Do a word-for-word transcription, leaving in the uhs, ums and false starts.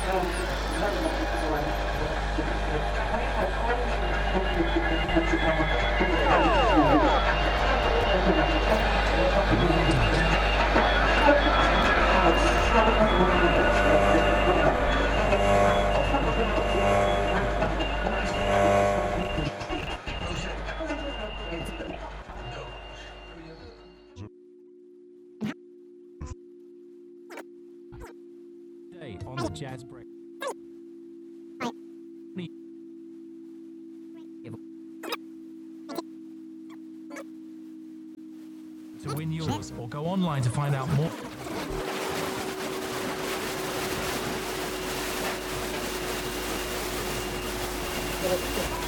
Today on the Jazz Break. To win yours, or go online to find out more.